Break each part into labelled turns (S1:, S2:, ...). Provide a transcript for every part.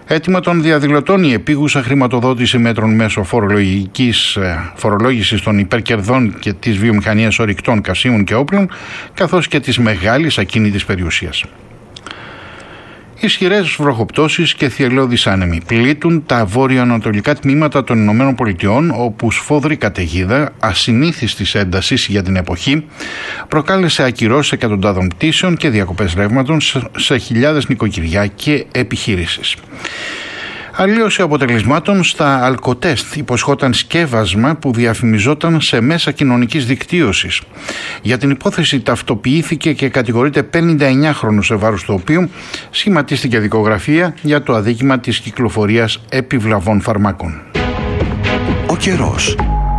S1: Έτοιμα των διαδηλωτών η επίγουσα χρηματοδότηση μέτρων μέσω φορολόγησης των υπερκερδών και της βιομηχανίας ορυκτών καυσίμων και όπλων, καθώς και της μεγάλης ακίνητης περιουσίας. Ισχυρές βροχοπτώσεις και θυελλώδεις άνεμοι πλήττουν τα βόρειο-ανατολικά τμήματα των Ηνωμένων Πολιτειών, όπου σφόδρη καταιγίδα ασυνήθιστης έντασης για την εποχή προκάλεσε ακυρώσεις εκατοντάδων πτήσεων και διακοπές ρεύματος σε χιλιάδες νοικοκυριά και επιχειρήσεις. Αλλίωση αποτελεσμάτων στα αλκοτέστ υποσχόταν σκεύασμα που διαφημιζόταν σε μέσα κοινωνικής δικτύωσης. Για την υπόθεση ταυτοποιήθηκε και κατηγορείται 59χρονος, σε βάρος του οποίου σχηματίστηκε δικογραφία για το αδίκημα της κυκλοφορίας επιβλαβών φαρμάκων.
S2: Ο καιρός.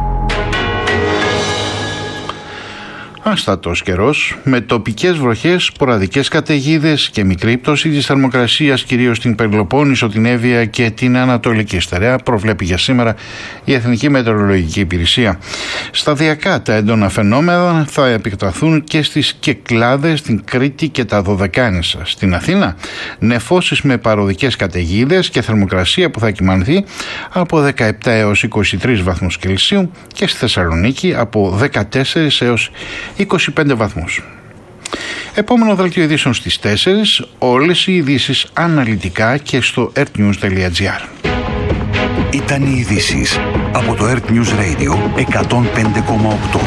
S1: Άστατος καιρός, με τοπικές βροχές, σποραδικές καταιγίδες και μικρή πτώση της θερμοκρασίας, κυρίως στην Πελοπόννησο, την Εύβοια και την Ανατολική Στερεά, προβλέπει για σήμερα η Εθνική Μετεωρολογική Υπηρεσία. Σταδιακά τα έντονα φαινόμενα θα επεκταθούν και στις Κεκλάδες, στην Κρήτη και τα Δωδεκάνησα. Στην Αθήνα, νεφώσεις με παροδικές καταιγίδες και θερμοκρασία που θα κυμανθεί από 17 έως 23 βαθμούς Κελσίου και στη Θεσσαλονίκη από 14 έως 25 βαθμούς. Επόμενο δελτίο ειδήσεων στις 4, όλες οι ειδήσεις αναλυτικά και στο earthnews.gr.
S2: Ήταν οι ειδήσεις από το Earth News Radio 105,8.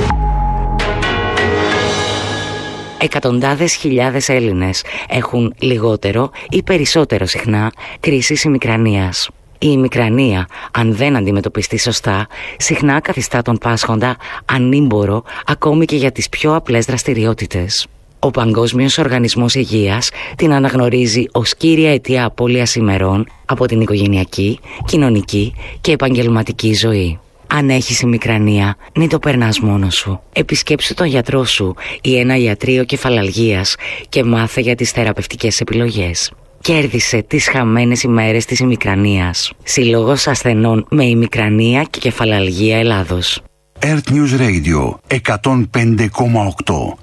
S3: Εκατοντάδες χιλιάδες Έλληνες έχουν λιγότερο ή περισσότερο συχνά κρίσεις ημικρανίας. Η ημικρανία, αν δεν αντιμετωπιστεί σωστά, συχνά καθιστά τον πάσχοντα ανήμπορο ακόμη και για τις πιο απλές δραστηριότητες. Ο Παγκόσμιος Οργανισμός Υγείας την αναγνωρίζει ως κύρια αιτία απώλειας ημερών από την οικογενειακή, κοινωνική και επαγγελματική ζωή. Αν έχεις ημικρανία, μην το περνάς μόνος σου. Επισκέψου τον γιατρό σου ή ένα ιατρείο κεφαλαλγίας και μάθε για τις θεραπευτικές επιλογές. Κέρδισε τις χαμένες ημέρες της ημικρανίας. Συλλόγος ασθενών με ημικρανία και κεφαλαλγία Ελλάδος.
S2: Earth News Radio 105,8.